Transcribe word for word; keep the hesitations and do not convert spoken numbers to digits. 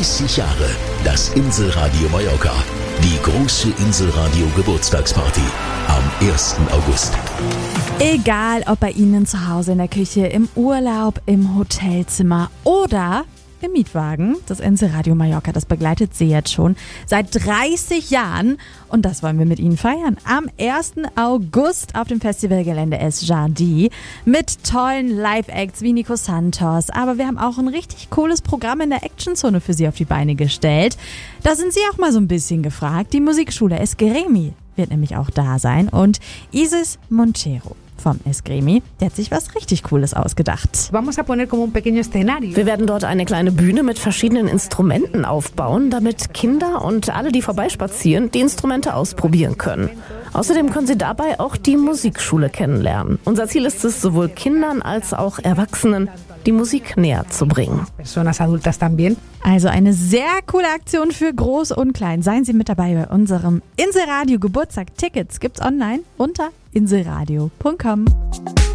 dreißig Jahre das Inselradio Mallorca. Die große Inselradio Geburtstagsparty am ersten August. Egal, ob bei Ihnen zu Hause in der Küche, im Urlaub, im Hotelzimmer oder im Mietwagen. Das Inselradio Mallorca, das begleitet Sie jetzt schon seit dreißig Jahren. Und das wollen wir mit Ihnen feiern. Am ersten August auf dem Festivalgelände Es Jardí mit tollen Live-Acts wie Nico Santos. Aber wir haben auch ein richtig cooles Programm in der Actionzone für Sie auf die Beine gestellt. Da sind Sie auch mal so ein bisschen gefragt. Die Musikschule Esgremi wird nämlich auch da sein. Und Isis Montero vom Esgremi, der hat sich was richtig Cooles ausgedacht. Wir werden dort eine kleine Bühne mit verschiedenen Instrumenten aufbauen, damit Kinder und alle, die vorbeispazieren, die Instrumente ausprobieren können. Außerdem können sie dabei auch die Musikschule kennenlernen. Unser Ziel ist es, sowohl Kindern als auch Erwachsenen die Musik näher zu bringen. Also eine sehr coole Aktion für Groß und Klein. Seien Sie mit dabei bei unserem Inselradio Geburtstag. Tickets gibt's online unter inselradio punkt com.